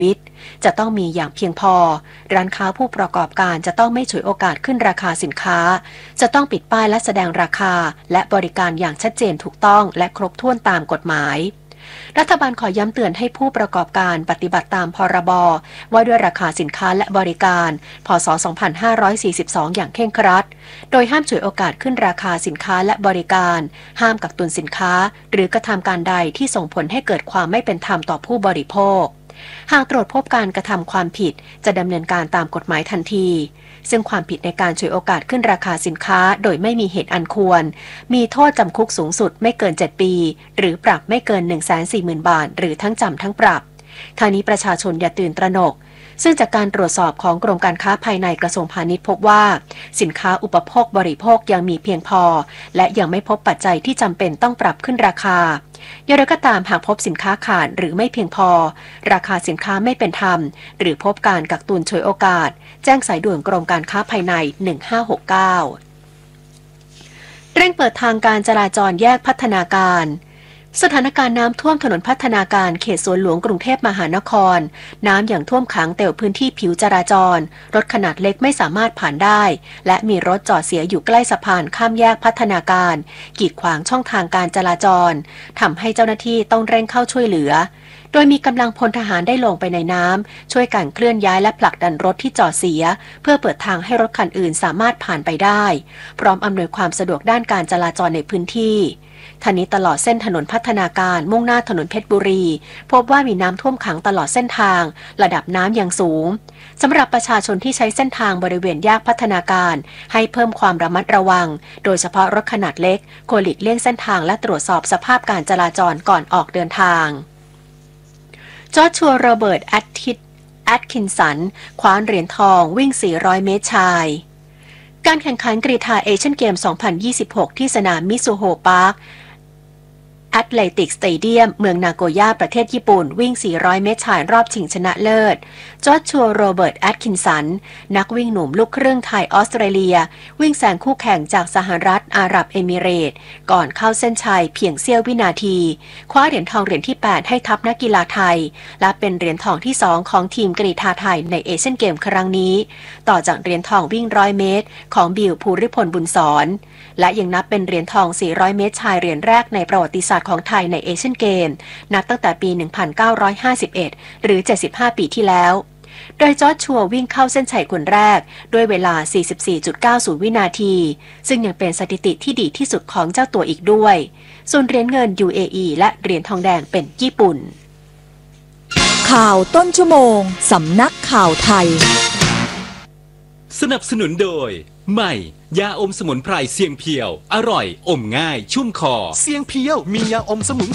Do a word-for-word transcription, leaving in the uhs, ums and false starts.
วิตจะต้องมีอย่างเพียงพอร้านค้าผู้ประกอบการจะต้องไม่ฉวยโอกาสขึ้นราคาสินค้าจะต้องปิดป้ายและแสดงราคาและบริการอย่างชัดเจนถูกต้องและครบถ้วนตามกฎหมายรัฐบาลขอย้ำเตือนให้ผู้ประกอบการปฏิบัติตามพรบว่าด้วยราคาสินค้าและบริการพ.ศ. สองพันห้าร้อยสี่สิบสอง อย่างเคร่งครัดโดยห้ามฉวยโอกาสขึ้นราคาสินค้าและบริการห้ามกักตุนสินค้าหรือกระทำการใดที่ส่งผลให้เกิดความไม่เป็นธรรมต่อผู้บริโภคหากตรวจพบการกระทำความผิดจะดำเนินการตามกฎหมายทันทีซึ่งความผิดในการฉวยโอกาสขึ้นราคาสินค้าโดยไม่มีเหตุอันควรมีโทษจำคุกสูงสุดไม่เกินเจ็ดปีหรือปรับไม่เกิน หนึ่งแสนสี่หมื่น บาทหรือทั้งจำทั้งปรับทางนี้ประชาชนอย่าตื่นตระหนกซึ่งจากการตรวจสอบของกรมการค้าภายในกระทรวงพาณิชย์พบว่าสินค้าอุปโภคบริโภคยังมีเพียงพอและยังไม่พบปัจจัยที่จำเป็นต้องปรับขึ้นราคาอย่างไรก็ตามหากพบสินค้าขาดหรือไม่เพียงพอราคาสินค้าไม่เป็นธรรมหรือพบการกักตุนฉวยโอกาสแจ้งสายด่วนกรมการค้าภายในหนึ่งห้าหกเก้าเร่งเปิดทางการจราจรแยกพัฒนาการสถานการณ์น้ำท่วมถนนพัฒนาการเขตสวนหลวงกรุงเทพมหานครน้ำอย่างท่วมขังเต็มพื้นที่ผิวจราจรรถขนาดเล็กไม่สามารถผ่านได้และมีรถจอดเสียอยู่ใกล้สะพานข้ามแยกพัฒนาการกีดขวางช่องทางการจราจรทำให้เจ้าหน้าที่ต้องเร่งเข้าช่วยเหลือโดยมีกำลังพลทหารได้ลงไปในน้ำช่วยกันเคลื่อนย้ายและผลักดันรถที่จอดเสียเพื่อเปิดทางให้รถคันอื่นสามารถผ่านไปได้พร้อมอำนวยความสะดวกด้านการจราจรในพื้นที่ทางนี้ตลอดเส้นถนนพัฒนาการมุ่งหน้าถนนเพชรบุรีพบว่ามีน้ำท่วมขังตลอดเส้นทางระดับน้ำยังสูงสำหรับประชาชนที่ใช้เส้นทางบริเวณแยกพัฒนาการให้เพิ่มความระมัดระวังโดยเฉพาะรถขนาดเล็กควรหลีกเลี่ยงเส้นทางและตรวจสอบสภาพการจราจรก่อนออกเดินทางจอร์จชัวโรเบิร์ตแอตทิดแอตคินสันคว้าเหรียญทองวิ่งสี่ร้อยเมตรชายการแข่งขันกรีฑาเอเชียนเกม สองพันยี่สิบหก ที่สนามมิซูโฮพาร์คแอตเลติกสเตเดียมเมืองนาโกย่าประเทศญี่ปุ่นวิ่งสี่ร้อยเมตรชายรอบชิงชนะเลิศจอร์จชัวโรเบิร์ตแอตคินสันนักวิ่งหนุ่มลูกครึ่งไทยออสเตรเลียวิ่งแซงคู่แข่งจากสหรัฐอาหรับเอมิเรตส์ก่อนเข้าเส้นชัยเพียงเสี้ยววินาทีคว้าเหรียญทองเหรียญที่แปดให้ทัพนักกีฬาไทยและเป็นเหรียญทองที่สองของทีมกรีฑาไทยในเอเชียนเกมครั้งนี้ต่อจากเหรียญทองวิ่งร้อยเมตรของบิวภูริพลบุญสอนและยังนับเป็นเหรียญทองสี่ร้อยเมตรชายเหรียญแรกในประวัติศาสตร์ของไทยในเอเชียนเกมนับตั้งแต่ปี หนึ่งพันเก้าร้อยห้าสิบเอ็ด หรือ เจ็ดสิบห้า ปีที่แล้วโดยจอร์จชัววิ่งเข้าเส้นชัยคนแรกด้วยเวลา สี่สิบสี่จุดเก้าศูนย์ วินาทีซึ่งยังเป็นสถิติที่ดีที่สุดของเจ้าตัวอีกด้วยส่วนเหรียญเงิน ยู เอ อี และเหรียญทองแดงเป็นญี่ปุ่นข่าวต้นชั่วโมงสำนักข่าวไทยสนับสนุนโดยใหม่ยาอมสมุนไพรเสียงเพียวอร่อยอมง่ายชุ่มคอเสียงเพียวมียาอมสมุน